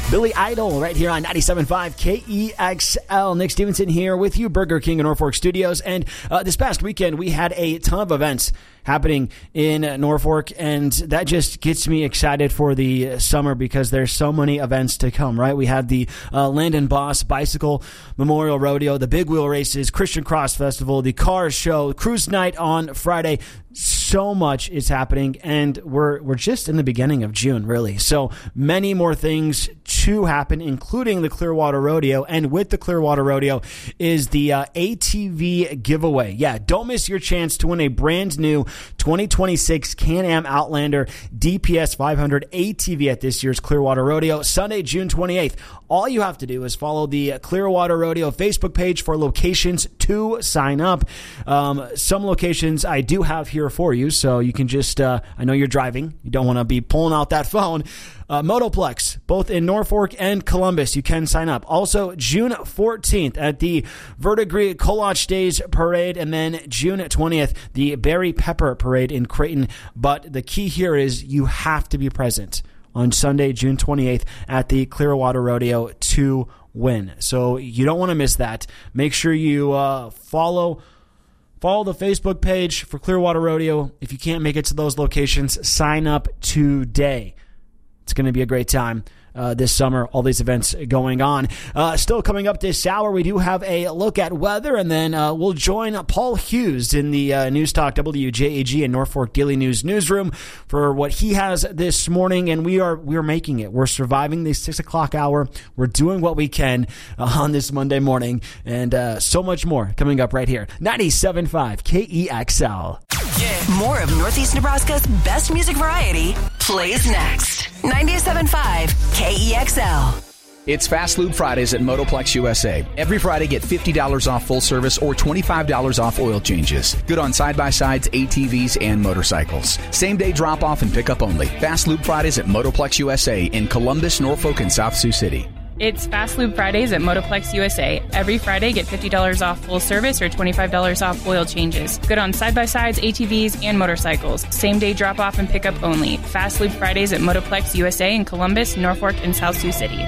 Billy Idol right here on 97.5 KEXL. Nick Stevenson here with you, Burger King in Norfolk Studios. And this past weekend, we had a ton of events happening in Norfolk, and that just gets me excited for the summer because there's so many events to come, right? We had the Landon Boss Bicycle Memorial Rodeo, the Big Wheel Races, Christian Cross Festival, the Cars Show, Cruise Night on Friday. So much is happening, and we're just in the beginning of June, really. So many more things to happen, including the Clearwater Rodeo. And with the Clearwater Rodeo is the ATV giveaway. Yeah, don't miss your chance to win a brand new 2026 Can-Am Outlander DPS 500 ATV at this year's Clearwater Rodeo, Sunday, June 28th. All you have to do is follow the Clearwater Rodeo Facebook page for locations to sign up. Some locations I do have here for you, so you can just, I know you're driving. You don't want to be pulling out that phone. Motoplex, both in Norfolk and Columbus, you can sign up. Also, June 14th at the Verdigris Kolach Days Parade, and then June 20th, the Berry Pepper Parade in Creighton. But the key here is you have to be present on Sunday, June 28th at the Clearwater Rodeo to win. So you don't want to miss that. Make sure you follow the Facebook page for Clearwater Rodeo. If you can't make it to those locations, sign up today. It's going to be a great time this summer, all these events going on. Still coming up this hour, we do have a look at weather, and then we'll join Paul Hughes in the News Talk WJAG and Norfolk Daily News newsroom for what he has this morning, and we're making it. We're surviving the 6 o'clock hour. We're doing what we can on this Monday morning, and so much more coming up right here. 97.5 KEXL. Yeah. More of Northeast Nebraska's best music variety plays next. 97.5 KEXL. It's Fast Lube Fridays at Motoplex USA. Every Friday, get $50 off full service or $25 off oil changes. Good on side-by-sides, ATVs, and motorcycles. Same-day drop-off and pickup only. Fast Lube Fridays at Motoplex USA in Columbus, Norfolk, and South Sioux City. It's Fast Lube Fridays at Motoplex USA. Every Friday, get $50 off full service or $25 off oil changes. Good on side-by-sides, ATVs, and motorcycles. Same-day drop-off and pickup only. Fast Lube Fridays at Motoplex USA in Columbus, Norfolk, and South Sioux City.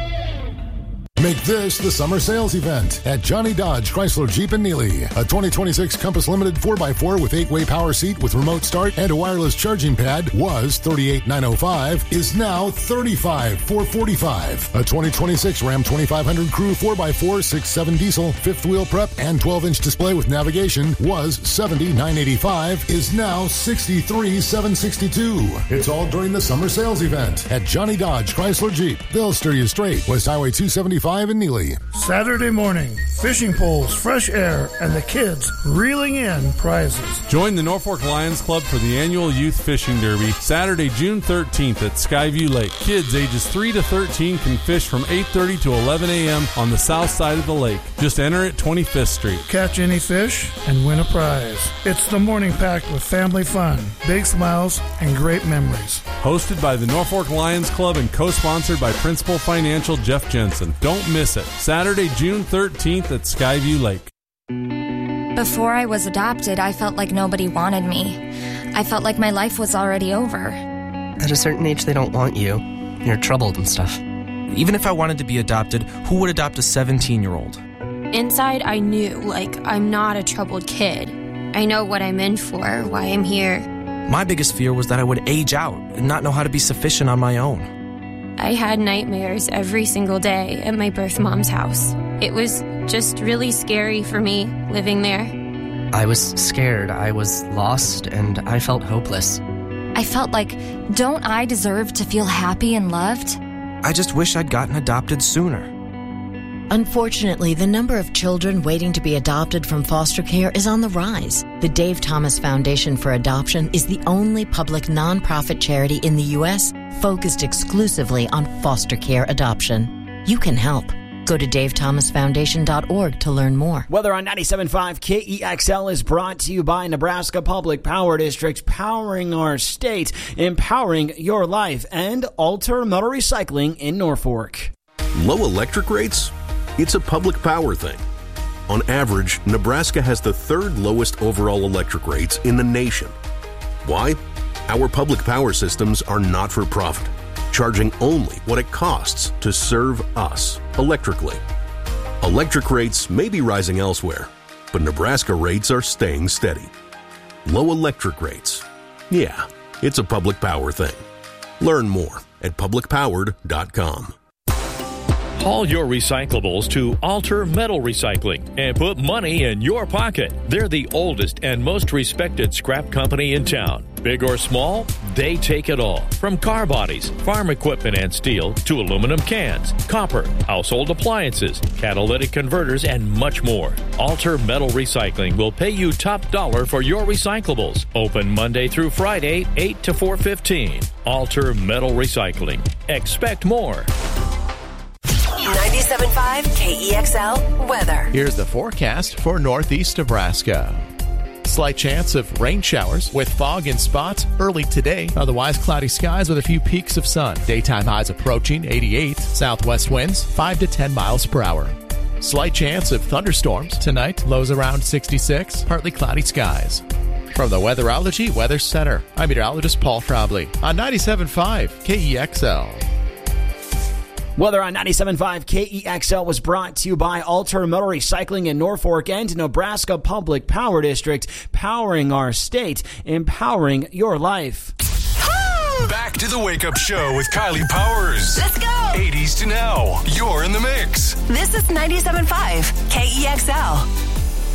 Make this the summer sales event at Johnny Dodge Chrysler Jeep in Neely. A 2026 Compass Limited 4x4 with 8-way power seat with remote start and a wireless charging pad was $38,905, is now $35,445. A 2026 Ram 2500 Crew 4x4 6.7 diesel, fifth wheel prep, and 12-inch display with navigation was $70,985, is now $63,762. It's all during the summer sales event at Johnny Dodge Chrysler Jeep. They'll steer you straight. West Highway 275 in Neely. Saturday morning, fishing poles, fresh air, and the kids reeling in prizes. Join the Norfolk Lions Club for the annual Youth Fishing Derby, Saturday, June 13th at Skyview Lake. Kids ages 3 to 13 can fish from 8:30 to 11 a.m. on the south side of the lake. Just enter at 25th Street. Catch any fish and win a prize. It's the morning packed with family fun, big smiles, and great memories. Hosted by the Norfolk Lions Club and co-sponsored by Principal Financial Jeff Jensen. Don't miss it. Saturday, June 13th at Skyview Lake. Before I was adopted, I felt like nobody wanted me. I felt like my life was already over. At a certain age, they don't want you. You're troubled and stuff. Even if I wanted to be adopted, who would adopt a 17-year-old? Inside, I knew, I'm not a troubled kid. I know what I'm in for, why I'm here. My biggest fear was that I would age out and not know how to be sufficient on my own. I had nightmares every single day at my birth mom's house. It was just really scary for me living there. I was scared, I was lost, and I felt hopeless. I felt like, don't I deserve to feel happy and loved? I just wish I'd gotten adopted sooner. Unfortunately, the number of children waiting to be adopted from foster care is on the rise. The Dave Thomas Foundation for Adoption is the only public nonprofit charity in the U.S. focused exclusively on foster care adoption. You can help. Go to davethomasfoundation.org to learn more. Weather on 97.5 KEXL is brought to you by Nebraska Public Power District, powering our state, empowering your life, and Alter Metal Recycling in Norfolk. Low electric rates? It's a public power thing. On average, Nebraska has the third lowest overall electric rates in the nation. Why? Our public power systems are not for profit. charging only what it costs to serve us electrically. Electric rates may be rising elsewhere, but Nebraska rates are staying steady. Low electric rates. Yeah, it's a public power thing. Learn more at publicpowered.com. Haul your recyclables to Alter Metal Recycling and put money in your pocket. They're the oldest and most respected scrap company in town. Big or small, they take it all. From car bodies, farm equipment and steel, to aluminum cans, copper, household appliances, catalytic converters, and much more. Alter Metal Recycling will pay you top dollar for your recyclables. Open Monday through Friday, 8 to 4:15. Alter Metal Recycling. Expect more. 97.5 KEXL weather. Here's the forecast for northeast Nebraska. Slight chance of rain showers with fog in spots early today. Otherwise, cloudy skies with a few peaks of sun. Daytime highs approaching 88. Southwest winds 5 to 10 miles per hour. Slight chance of thunderstorms tonight. Lows around 66. Partly cloudy skies. From the Weatherology Weather Center, I'm meteorologist Paul Trombley on 97.5 KEXL. Weather on 97.5 KEXL was brought to you by Alter Metal Recycling in Norfolk and Nebraska Public Power District, powering our state, empowering your life. Back to the Wake Up Show with Kylie Powers. Let's go. 80s to now. You're in the mix. This is 97.5 KEXL.